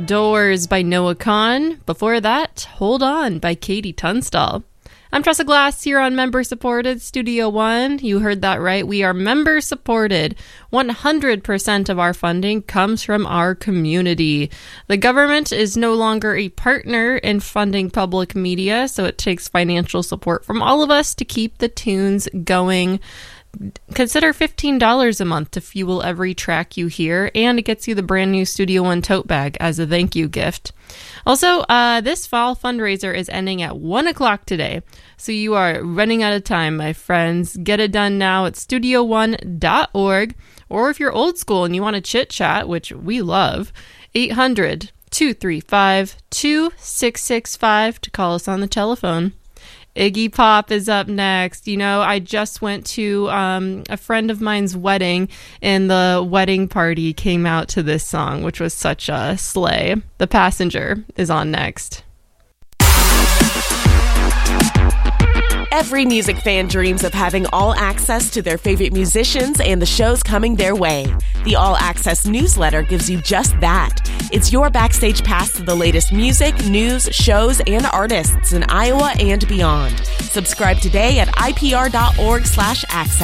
Outdoors by Noah Kahan. Before that, Hold On by Katie Tunstall. I'm Tressa Glass here on member-supported Studio One. You heard that right. We are member-supported. 100% of our funding comes from our community. The government is no longer a partner in funding public media, so it takes financial support from all of us to keep the tunes going. Consider $15 a month to fuel every track you hear, and it gets you the brand new Studio One tote bag as a thank you gift. Also, this fall fundraiser is ending at 1 o'clock today, so you are running out of time, my friends. Get it done now at studio1.org, or if you're old school and you want to chit-chat, which we love, 800-235-2665 to call us on the telephone. Iggy Pop is up next. You know, I just went to a friend of mine's wedding, and the wedding party came out to this song, which was such a slay. The Passenger is on next. Every music fan dreams of having all access to their favorite musicians and the shows coming their way. The All Access newsletter gives you just that. It's your backstage pass to the latest music, news, shows, and artists in Iowa and beyond. Subscribe today at ipr.org/access.